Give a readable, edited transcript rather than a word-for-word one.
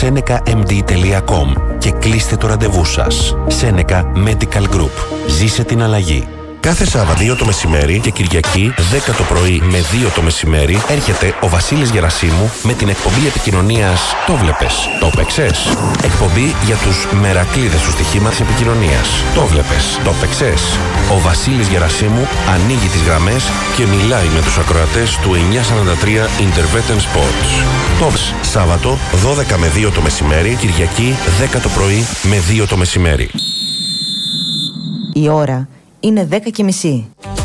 senecamd.com και κλείστε το ραντεβού σας. Seneca Medical Group. Ζήσε την αλλαγή. Κάθε Σάββατο 2 το μεσημέρι και Κυριακή 10 το πρωί με 2 το μεσημέρι έρχεται ο Βασίλης Γερασίμου με την εκπομπή επικοινωνίας «Το βλέπες, το παίξες». Εκπομπή για τους μερακλείδες του στοιχήματος επικοινωνίας. «Το βλέπες, το παίξες». Ο Βασίλης Γερασίμου ανοίγει τις γραμμές και μιλάει με τους ακροατές του 943 Intervetten Sports. Το Σάββατο 12 με 2 το μεσημέρι, Κυριακή 10 το πρωί με 2 το μεσημέρι. Η ώρα είναι 10:30.